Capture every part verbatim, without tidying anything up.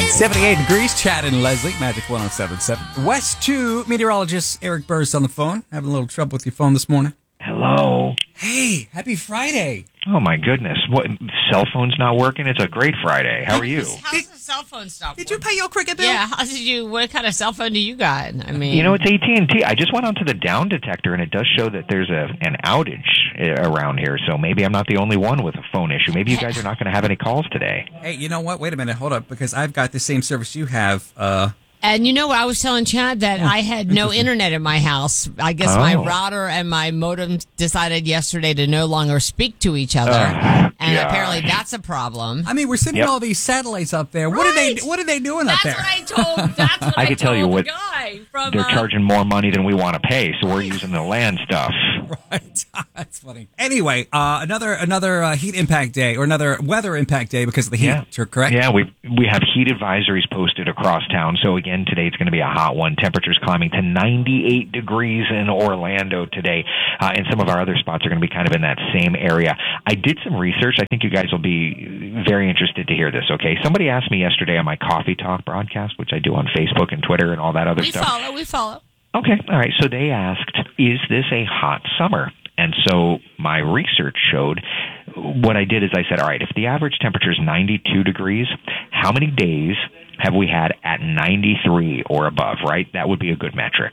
seventy-eight degrees, Chad and Leslie, Magic one oh seven point seven. West two, meteorologist Eric Burris on the phone. Having a little trouble with your phone this morning. Hello. Hey, happy Friday. Oh, my goodness. What, cell phone's not working? It's a great Friday. How are you? How's the cell phone stuff? Did you pay your cricket bill? Yeah, how did you, what kind of cell phone do you got? I mean... You know, it's A T and T. I just went onto the down detector, and it does show that there's a an outage uh, around here, so maybe I'm not the only one with a phone issue. Maybe you guys are not going to have any calls today. Hey, you know what? Wait a minute. Hold up, because I've got the same service you have. Uh, And you know what? I was telling Chad that I had no internet in my house. I guess Oh. my router and my modem decided yesterday to no longer speak to each other. Oh, and gosh. apparently that's a problem. I mean, we're sending Yep. all these satellites up there. What are they? Right. What are they doing That's up there? what I told. That's what I, I can tell told you the what- guy from. They're uh, charging more money than we want to pay, so we're using the land stuff. Right. That's funny. Anyway, uh, another another uh, heat impact day or another weather impact day because of the heat. Yeah. You're correct. Yeah, we we have heat advisories posted across town. So again, today it's going to be a hot one. Temperatures climbing to ninety-eight degrees in Orlando today, uh, and some of our other spots are going to be kind of in that same area. I did some research. I think you guys will be very interested to hear this. Okay, somebody asked me yesterday on my Coffee Talk broadcast, which I do on Facebook and Twitter and all that other we stuff. follow. We follow. Okay, all right. So they asked, is this a hot summer? And so my research showed, what I did is I said, all right, if the average temperature is ninety-two degrees, how many days have we had at ninety-three or above, right? That would be a good metric.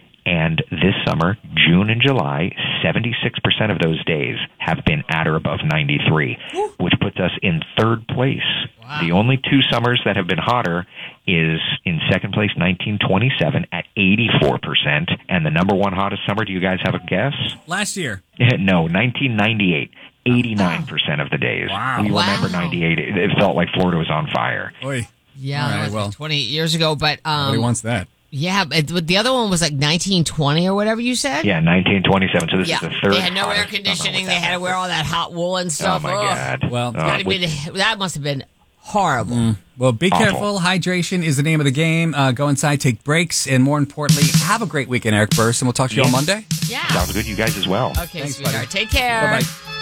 And this summer, June and July, seventy-six percent of those days have been at or above ninety-three, Ooh. Which puts us in third place. Wow. The only two summers that have been hotter is in second place, nineteen twenty-seven at eighty-four percent. And the number one hottest summer, do you guys have a guess? Last year. No, nineteen ninety-eight. eighty-nine percent of the days. Wow. We Wow. remember ninety-eight. It, it felt like Florida was on fire. Oy. Yeah, All that right, was well. like twenty-eight years ago. But um, Nobody wants that. yeah, but the other one was like nineteen twenty or whatever you said. Yeah, nineteen twenty-seven. So this Yeah, is the third. they had no air hottest conditioning. summer They had to wear all that hot wool and Oh stuff. my Ugh. God. Well, Uh, Gotta with- be- that must have been horrible. Well, be Awful. careful. Hydration is the name of the game. Uh, go inside, take breaks, and more importantly, have a great weekend, Eric Burris, and we'll talk to you on Yeah. Monday. Yeah. Sounds good. You guys as well. Okay, Thanks, sweetheart. buddy. Take care. Bye-bye.